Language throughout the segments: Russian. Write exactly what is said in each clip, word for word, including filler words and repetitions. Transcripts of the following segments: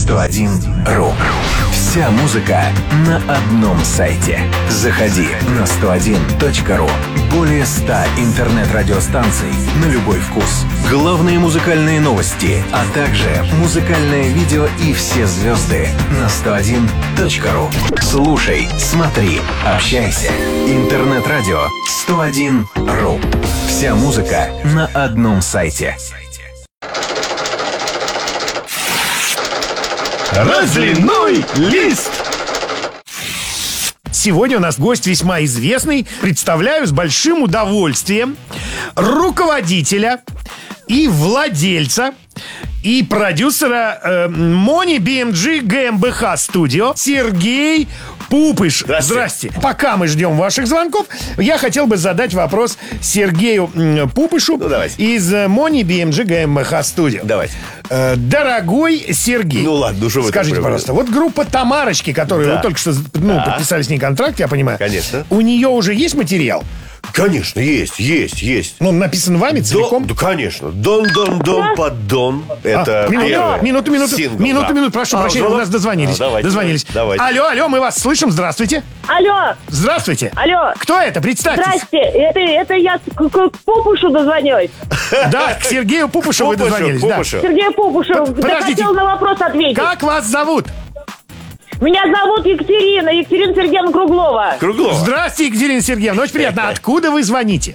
сто один ру. Вся музыка на одном сайте. Заходи на сто один точка ру. Более ста интернет-радиостанций на любой вкус. Главные музыкальные новости, а также музыкальное видео и все звезды на сто один точка ру. Слушай, смотри, общайся. Интернет-радио сто один ру. Вся музыка на одном сайте. Разливной лист. Сегодня у нас гость весьма известный. Представляю с большим удовольствием руководителя и владельца и продюсера э, Мони би эм джи ГmbH Studio Сергей Пупыш. Здрасте. Здрасте. Пока мы ждем ваших звонков, я хотел бы задать вопрос Сергею м, Пупышу ну, из Мони би эм джи ГmbH Studio. Давайте. Э, дорогой Сергей, ну ладно, ну что вы скажите, так пожалуйста, вот группа Тамарочки, которую да. вы только что ну, да. подписали с ней контракт, я понимаю. Конечно. У нее уже есть материал? Конечно, есть, есть, есть. Ну, написан вами целиком? Да, конечно. Дон-дон-дон под дон. Это а, минуту, первое. минуту, минуту, Сингл, минуту, да. минуту, прошу а, прощения, ну, у нас дозвонились. А, давайте, дозвонились. Давайте. Алло, алло, мы вас слышим, здравствуйте. Алло. Здравствуйте. Алло. Кто это? Представьтесь. Здрасте, это, это я к, к Пупушу дозвонилась. Да, к Сергею Пупушу вы Пупушу, дозвонились. Пупушу. Да. Сергей Пупушу, я хотел на вопрос ответить. Как вас зовут? Меня зовут Екатерина, Екатерина Сергеевна Круглова. Круглова. Здравствуйте, Екатерина Сергеевна, очень приятно. Откуда вы звоните?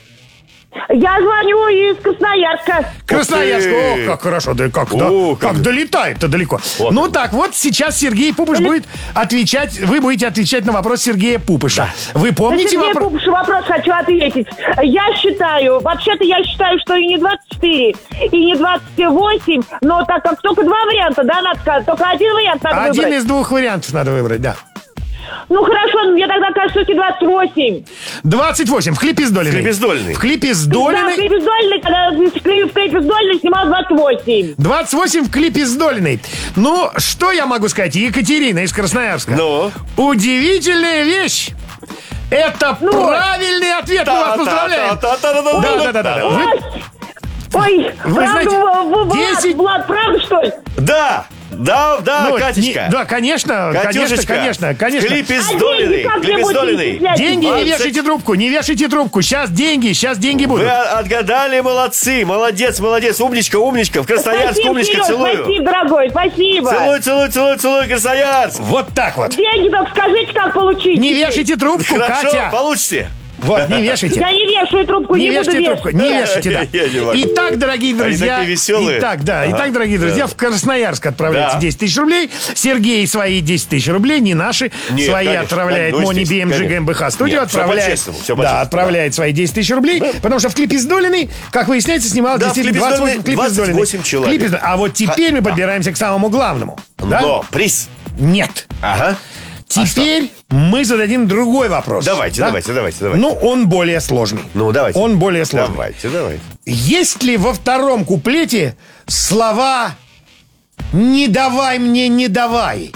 Я звоню из Красноярска. Красноярск. О, как хорошо, да как, да, О, как, как долетает-то далеко. Вот. Ну так, вот сейчас Сергей Пупыш будет отвечать, вы будете отвечать на вопрос Сергея Пупыша. Вы помните Сергей вопрос? Пупушу вопрос хочу ответить. Я считаю, вообще-то я считаю, что и не двадцать четыре, и не двадцать восемь, но так как только два варианта, да, надо сказать, только один вариант надо Один выбрать. из двух вариантов надо выбрать, да. Ну хорошо, мне тогда кажется, что двадцать восемь. двадцать восемь. В клипе с Долиной. В клипе с Долиной. В клипе с Да, в Долиной. клипе с Долиной, когда в клипе, в клипе с Долиной снимал двадцать восемь. двадцать восемь в клипе с Долиной. Ну, что я могу сказать? Екатерина из Красноярска. Ну? Удивительная вещь. Это Ну? правильный ответ. Мы вас поздравляем. Да, да, да, да. Вы- Ой, Вы правда, знаете, в- в- Влад, десять- Влад, правда, что ли? Да, да, да, ну, Катечка. не- да, конечно, конечно, Катюшечка. конечно, конечно. В клипе с А Долиной. деньги как В клипе мне с будете Долиной. начислять? Деньги не двадцать вешайте трубку, не вешайте трубку. Сейчас деньги, сейчас деньги Вы будут. отгадали, молодцы, молодец, молодец, умничка, умничка. В Красноярск, Спасибо, умничка, Серёж, целую. спасибо, дорогой, спасибо. Целую, целую, целую, целую, Красноярск. Вот так вот. Деньги только скажите, как получить. Не вешайте трубку, Хорошо, Катя. получите. Вот, не вешайте. Я не вешаю трубку, Не не, буду вешайте вешать. трубку, не вешайте, да. Я не могу. Итак, дорогие друзья, такие веселые. итак, да, Ага. итак, дорогие друзья, в Красноярск отправляется Да. десять тысяч рублей. Сергей свои десять тысяч рублей, не наши, Нет, свои конечно, отправляет ну, Мони би эм джи естественно, ГmbH Studio, Нет, всё отправляет, по-честному, всё да, по-честному, отправляет свои десять тысяч рублей, потому что в клипе с Долиной, как выясняется, снимал Да, в действительно клипе с двадцать восемь Долиной в клипе с Долиной. двадцать восемь человек. В клипе с- А вот теперь мы подбираемся к самому главному. Да? Но приз. Нет. Ага. Теперь мы зададим другой вопрос. Давайте, да? давайте, давайте, давайте. Ну, он более сложный. Ну, давайте. Он более сложный. Давайте, давайте. Есть ли во втором куплете слова «не давай мне, не давай»?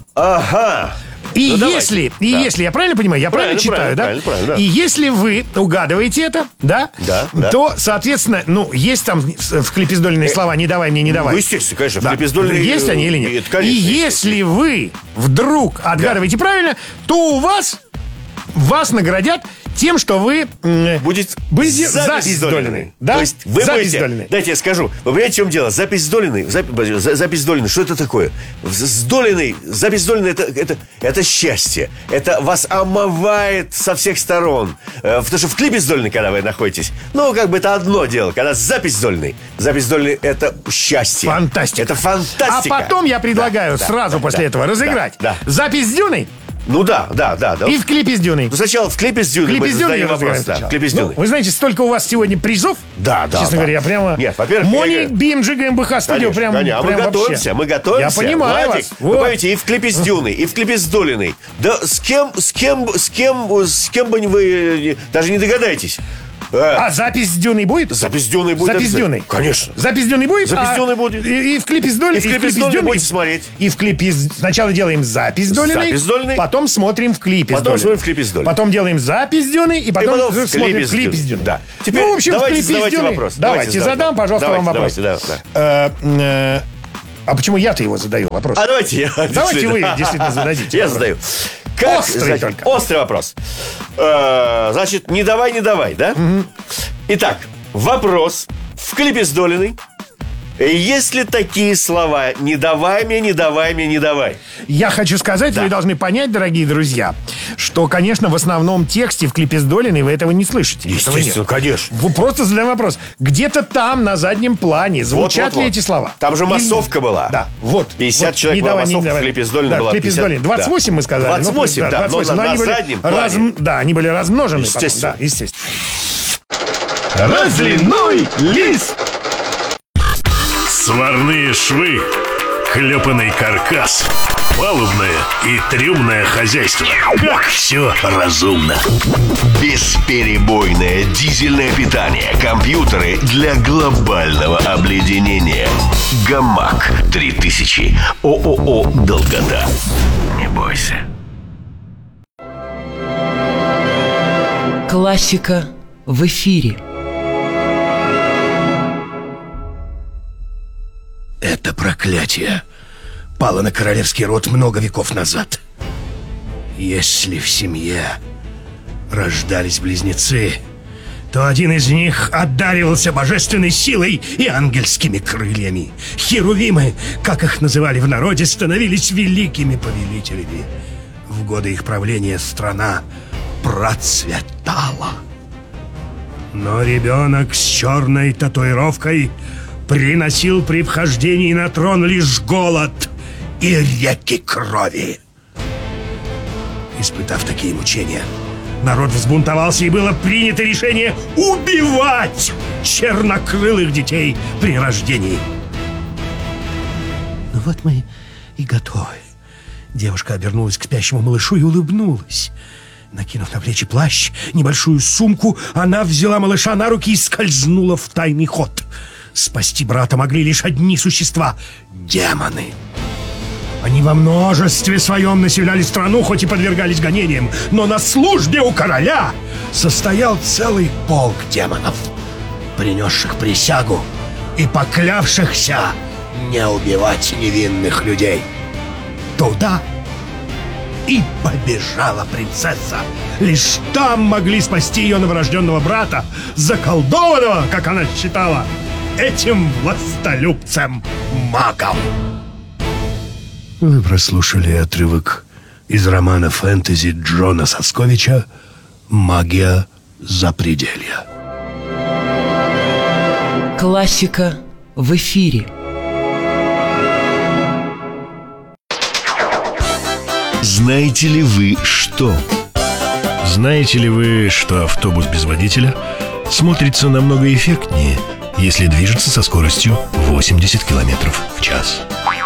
Ага. И Ну, давайте. если, и Да. если, я правильно понимаю, я правильно, Правильно, читаю, да? правильно, правильно, правильно, да. И если вы угадываете это, да, Да, да. то, соответственно, ну, есть там в в клипе с Долиной слова «не давай мне, не давай». Ну, естественно, конечно, в Да. клипе с Долиной, Есть они или э, нет? это, конечно, И естественно. если вы вдруг отгадываете правильно, то у вас вас наградят тем, что вы м, Будет будете запись с Долиной. Да? То есть вы запись будете... с Долиной. Дайте я скажу. Вы понимаете, в чем дело? Запись с Долиной... Запись, за- запись с Долиной. Что это такое? С с Долиной... Запись с Долиной это, это, это счастье. Это вас омывает со всех сторон. Э, Потому что в клипе с Долиной, когда вы находитесь, ну, как бы это одно дело. Когда запись с Долиной. Запись с Долиной это счастье. Фантастика. Это фантастика. А потом я предлагаю Да, сразу да, после да, этого да, разыграть да. запись с Дюной Ну да, да, да. да. и в клипе с Дюной. Ну, сначала в клипе с В Дюной клипе мы с Дюной задаем вопрос. разыграем Да, сначала. в клипе с Ну, Дюной. вы знаете, столько у вас сегодня призов. Да, да, Честно да. говоря, я прямо... Нет, во-первых, Мони я- би эм джи ГmbH Studio Конечно, прям, конечно. А мы прям готовимся, вообще. мы готовимся. Я понимаю Владик, вас. вы Вот. понимаете, и в клипе с Дюной, и в клипе с Долиной. Да с кем, с кем, с кем, с кем бы вы даже не догадаетесь. А, А запись с Дюной будет? запись с Дюной будет. Запись с обязательно. Дюной? Конечно. Запись с Дюной будет? Запись с а Дюной будет. И, и в клипе с Долиной. И в клипе с Долиной будете смотреть. И в клипе с- сначала делаем запись с Долиной. Запись с Долиной. Потом смотрим в клипе Потом с Долиной. смотрим в клипе с Долиной. Потом делаем запись с Дюной. И потом, И потом в смотрим клипе в с клипе с Дюной. Дюной. Да. Теперь Ну, в общем, давайте в клипе с задавайте Дюной. вопрос. Давайте, Давайте задам, задавайте. пожалуйста, Давайте, вам вопрос. давайте, да, Э, э, А почему я-то его задаю вопрос? А давайте я... Давайте вы действительно зададите. Я вопрос. задаю. Как, Острый значит, только. Острый вопрос. Э, значит, не давай, не давай, да? Угу. Итак, вопрос в клипе с Долиной. Есть ли такие слова «не давай мне, не давай мне, не давай»? Я хочу сказать, Да. вы должны понять, дорогие друзья, что, конечно, в основном тексте в клипе с Долиной вы этого не слышите. Этого нет. Естественно, конечно. Вы просто задаем вопрос. Где-то там, на заднем плане, звучат Вот, вот, ли вот. эти слова? Там же Или- массовка была. Да, вот. пятьдесят вот, человек не была давай, не массовка, давай. в клипе с Долиной да, была в клипе с пятьдесят. Долиной. двадцать восемь Да. мы сказали. двадцать восемь, ну, да, но на- они на были заднем раз- плане. Да, они были размножены. потом, Естественно. Да, естественно. Разливной лист. Сварные швы, клепанный каркас, палубное и трюмное хозяйство. Как все разумно. Бесперебойное дизельное питание. Компьютеры для глобального обледенения. Гамак три тысячи. ООО «Долгота». Не бойся. Классика в эфире. Это проклятие пало на королевский род много веков назад. Если в семье рождались близнецы, то один из них одаривался божественной силой и ангельскими крыльями. Херувимы, как их называли в народе, становились великими повелителями. В годы их правления страна процветала. Но ребенок с черной татуировкой приносил при вхождении на трон лишь голод и реки крови. Испытав такие мучения, народ взбунтовался, и было принято решение убивать чернокрылых детей при рождении. Ну вот мы и готовы. Девушка обернулась к спящему малышу и улыбнулась. Накинув на плечи плащ, небольшую сумку, она взяла малыша на руки и скользнула в тайный ход. Спасти брата могли лишь одни существа — демоны. Они во множестве своем населяли страну, хоть и подвергались гонениям, но на службе у короля состоял целый полк демонов, принесших присягу и поклявшихся не убивать невинных людей. Туда и побежала принцесса. Лишь там могли спасти ее новорожденного брата, заколдованного, как она считала, этим властолюбцем-магом. Вы прослушали отрывок из романа фэнтези Джона Сосковича «Магия запределья». Классика в эфире. Знаете ли вы что? Знаете ли вы, что автобус без водителя смотрится намного эффектнее, если движется со скоростью восемьдесят километров в час?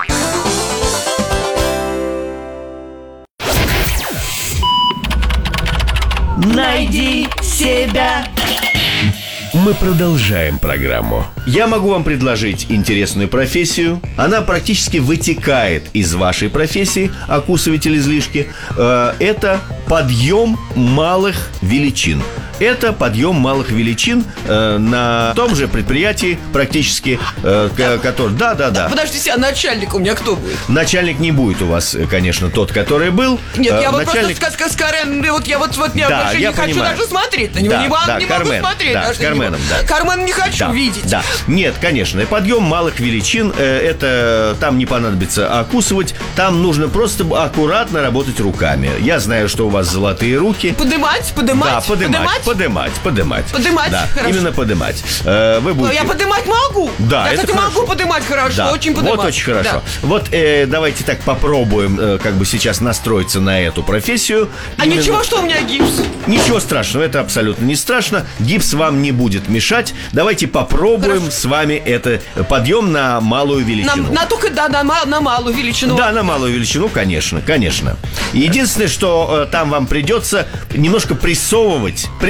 Найди себя. Мы продолжаем программу. Я могу вам предложить интересную профессию. Она практически вытекает из вашей профессии, окусыватель излишки. Э, Это подъем малых величин. Это подъем малых величин э, на том же предприятии практически, э, к- который... Да, да, да. Подождите, а начальник у меня кто будет? Начальник не будет у вас, э, конечно, тот, который был. Нет, Э, я вот начальник... просто сказка с Карен, вот я вот, вот я Да, больше я не хочу понимаю. даже смотреть на него. Да, не могу, да, не Кармен, могу смотреть. да, даже с на него. Карменом, да. Кармен не хочу Да, видеть. да. Нет, конечно, и подъем малых величин, э, это там не понадобится окусывать, там нужно просто аккуратно работать руками. Я знаю, что у вас золотые руки. Подымать, подымать, Да, подымать, подымать, подымать. Подымать, Да, хорошо. именно подымать. Э, Вы Но будете... я подымать могу. Да, я, это кстати, хорошо. могу подымать хорошо, Да, очень подымать. вот очень хорошо. Да. Вот э, давайте так попробуем, э, как бы сейчас настроиться на эту профессию. А Именно- ничего, что у меня гипс? Ничего страшного, это абсолютно не страшно. Гипс вам не будет мешать. Давайте попробуем Хорошо. с вами это подъем на малую На, величину. на только, да, на, ма- на малую величину. Да, на малую величину, конечно, конечно. Единственное, что э, там вам придется немножко прессовывать, прессовывать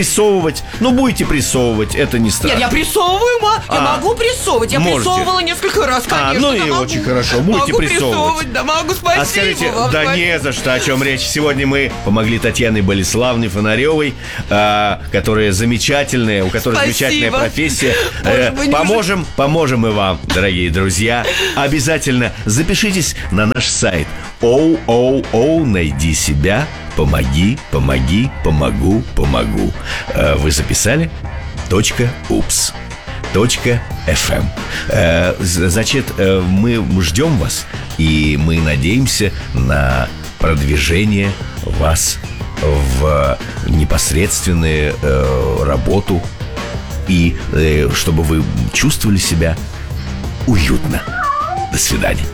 Прессовывать. Ну, будете прессовывать, это не страшно. Нет, я прессовываю, ма. Я А. могу прессовывать. Я Можете. прессовывала несколько раз, конечно. А, ну да, и могу. очень хорошо. Будете могу прессовывать. Да, могу, спасибо А скажите, вам, да спасибо. не за что, о чем речь. Сегодня мы помогли Татьяне Болеславне Фонаревой, а, которая замечательная, у которой Спасибо. замечательная профессия. Боже, Э, вы не поможем, поможем и вам, дорогие друзья. Обязательно запишитесь на наш сайт. Оу, оу, оу, найди себя. Помоги, помоги, помогу, помогу. Э, Вы записали? Точка упс. Точка эф эм. Э, з- Значит, э, мы ждем вас, и мы надеемся на продвижение вас в непосредственную э, работу, и э, чтобы вы чувствовали себя уютно. До свидания.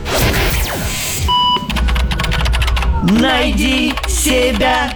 Найди себя.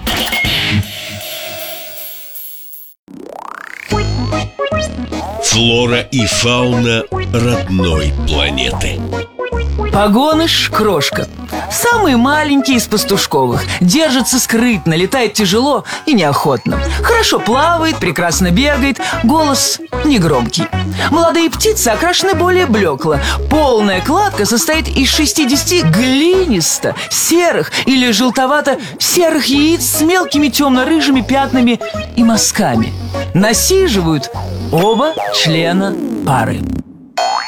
Флора и фауна родной планеты. Погоныш крошка. Самый маленький из пастушковых. Держится скрытно, летает тяжело и неохотно. Хорошо плавает, прекрасно бегает. Голос негромкий. Молодые птицы окрашены более блекло. Полная кладка состоит из шестидесяти глинисто-серых или желтовато-серых яиц с мелкими темно-рыжими пятнами и мазками. Насиживают оба члена пары.